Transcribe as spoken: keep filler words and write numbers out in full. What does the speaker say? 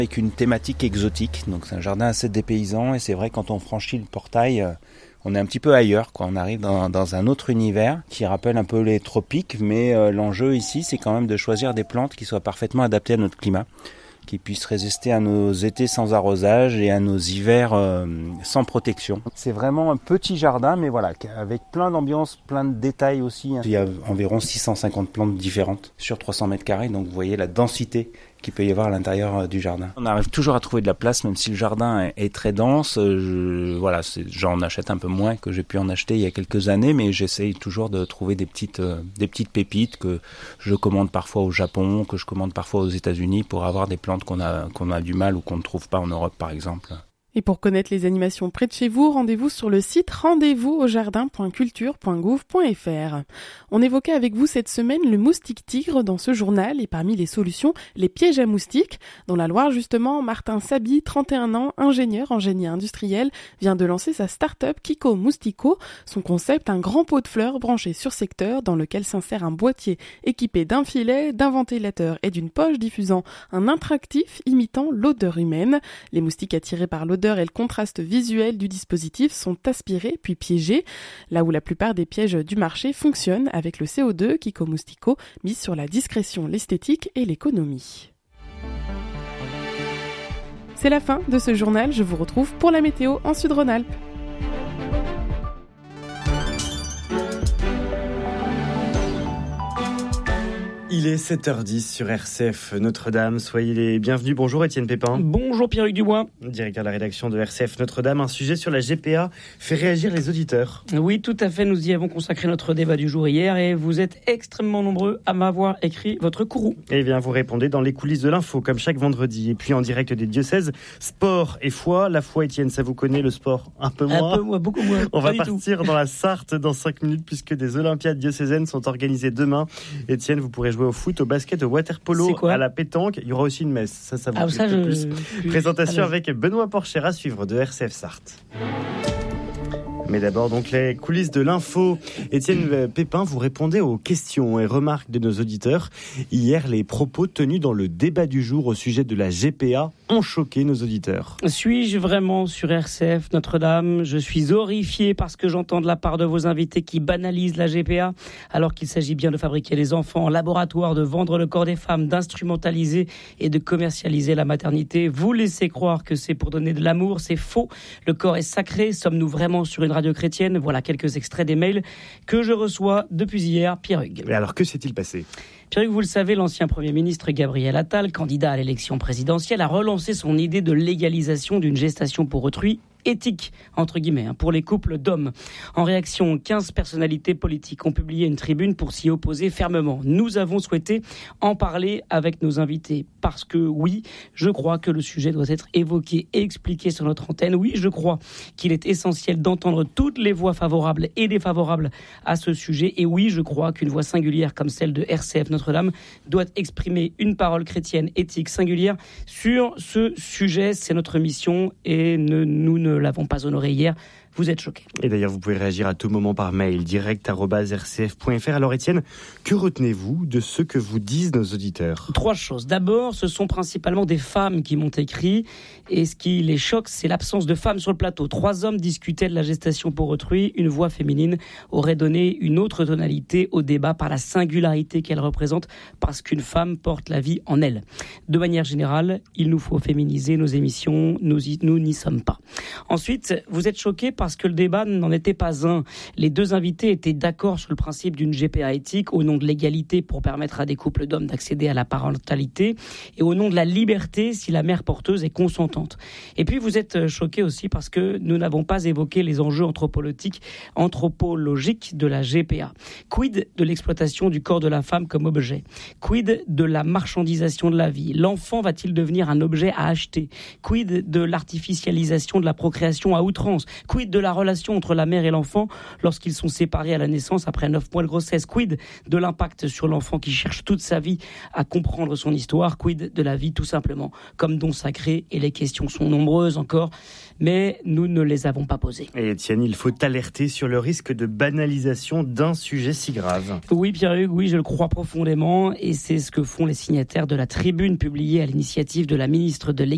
Avec une thématique exotique, donc c'est un jardin assez dépaysant et c'est vrai quand on franchit le portail, on est un petit peu ailleurs, quoi. On arrive dans, dans un autre univers qui rappelle un peu les tropiques, mais euh, l'enjeu ici c'est quand même de choisir des plantes qui soient parfaitement adaptées à notre climat, qui puissent résister à nos étés sans arrosage et à nos hivers euh, sans protection. C'est vraiment un petit jardin, mais voilà, avec plein d'ambiance, plein de détails aussi. Il y a environ six cent cinquante plantes différentes sur trois cents mètres carrés, donc vous voyez la densité qu'il peut y avoir à l'intérieur du jardin. On arrive toujours à trouver de la place, même si le jardin est, est très dense. Je, voilà, c'est, j'en achète un peu moins que j'ai pu en acheter il y a quelques années, mais j'essaye toujours de trouver des petites, euh, des petites pépites que je commande parfois au Japon, que je commande parfois aux États-Unis pour avoir des plantes qu'on a, qu'on a du mal ou qu'on ne trouve pas en Europe, par exemple. Et pour connaître les animations près de chez vous, rendez-vous sur le site rendez-vous au jardin point culture point gouv point f r. On évoquait avec vous cette semaine le moustique tigre dans ce journal et parmi les solutions, les pièges à moustiques. Dans la Loire justement, Martin Sabi, trente et un ans, ingénieur en génie industriel, vient de lancer sa start-up Kiko Moustico. Son concept, un grand pot de fleurs branché sur secteur dans lequel s'insère un boîtier équipé d'un filet, d'un ventilateur et d'une poche diffusant un attractif imitant l'odeur humaine. Les moustiques attirés par l'odeur et le contraste visuel du dispositif sont aspirés puis piégés, là où la plupart des pièges du marché fonctionnent avec le C O deux, Kiko Moustico mise sur la discrétion, l'esthétique et l'économie. C'est la fin de ce journal, je vous retrouve pour la météo en Sud-Rhône-Alpes. Il est sept heures dix sur R C F Notre-Dame. Soyez les bienvenus. Bonjour Étienne Pépin. Bonjour Pierre-Hugues Dubois. Directeur de la rédaction de R C F Notre-Dame. Un sujet sur la G P A fait réagir les auditeurs. Oui, tout à fait. Nous y avons consacré notre débat du jour hier et vous êtes extrêmement nombreux à m'avoir écrit votre courroux. Eh bien, vous répondez dans les coulisses de l'info, comme chaque vendredi. Et puis en direct des diocèses, sport et foi. La foi, Étienne, ça vous connaît, le sport un peu moins. Un peu moins, beaucoup moins. On va partir tout. dans la Sarthe dans cinq minutes puisque des Olympiades diocésaines sont organisées demain. Étienne, vous pourrez jouer au foot, au basket, au water-polo, à la pétanque. Il y aura aussi une messe. Ça, ça vous ah, plaît ça, je... plus. Je... Présentation Allez. avec Benoît Porcher à suivre de R C F Sarthe. Mais d'abord, donc, les coulisses de l'info. Étienne Pépin, vous répondez aux questions et remarques de nos auditeurs. Hier, les propos tenus dans le débat du jour au sujet de la G P A ont choqué nos auditeurs. Suis-je vraiment sur R C F Notre-Dame ? Je suis horrifié parce que j'entends de la part de vos invités qui banalisent la G P A, alors qu'il s'agit bien de fabriquer les enfants en laboratoire, de vendre le corps des femmes, d'instrumentaliser et de commercialiser la maternité. Vous laissez croire que c'est pour donner de l'amour, c'est faux. Le corps est sacré. Sommes-nous vraiment sur une radio chrétienne ? Voilà quelques extraits des mails que je reçois depuis hier, Pierre Hugues. Mais alors, que s'est-il passé ? Pierre Hugues, vous le savez, l'ancien Premier ministre Gabriel Attal, candidat à l'élection présidentielle, a relancé son idée de légalisation d'une gestation pour autrui éthique, entre guillemets, pour les couples d'hommes. En réaction, quinze personnalités politiques ont publié une tribune pour s'y opposer fermement. Nous avons souhaité en parler avec nos invités parce que, oui, je crois que le sujet doit être évoqué et expliqué sur notre antenne. Oui, je crois qu'il est essentiel d'entendre toutes les voix favorables et défavorables à ce sujet. Et oui, je crois qu'une voix singulière comme celle de R C F Notre-Dame doit exprimer une parole chrétienne éthique singulière sur ce sujet. C'est notre mission et ne, nous ne ne l'avons pas honoré hier. Vous êtes choqués. Et d'ailleurs, vous pouvez réagir à tout moment par mail, direct arobase r c f point f r. Alors Étienne, que retenez-vous de ce que vous disent nos auditeurs ? Trois choses. D'abord, ce sont principalement des femmes qui m'ont écrit. Et ce qui les choque, c'est l'absence de femmes sur le plateau. Trois hommes discutaient de la gestation pour autrui. Une voix féminine aurait donné une autre tonalité au débat par la singularité qu'elle représente, parce qu'une femme porte la vie en elle. De manière générale, il nous faut féminiser nos émissions. Nous, y, nous n'y sommes pas. Ensuite, vous êtes choqués parce que le débat n'en était pas un. Les deux invités étaient d'accord sur le principe d'une G P A éthique au nom de l'égalité pour permettre à des couples d'hommes d'accéder à la parentalité et au nom de la liberté si la mère porteuse est consentante. Et puis vous êtes choqués aussi parce que nous n'avons pas évoqué les enjeux anthropologiques, anthropologiques de la G P A. Quid de l'exploitation du corps de la femme comme objet ? Quid de la marchandisation de la vie ? L'enfant va-t-il devenir un objet à acheter ? Quid de l'artificialisation de la procréation à outrance ? Quid de la relation entre la mère et l'enfant lorsqu'ils sont séparés à la naissance après neuf mois de grossesse? Quid de l'impact sur l'enfant qui cherche toute sa vie à comprendre son histoire? Quid de la vie tout simplement comme don sacré? Et les questions sont nombreuses encore, mais nous ne les avons pas posées. Et Étienne, il faut alerter sur le risque de banalisation d'un sujet si grave. Oui Pierre-Hugues, oui je le crois profondément et c'est ce que font les signataires de la tribune publiée à l'initiative de la ministre de l'Égalité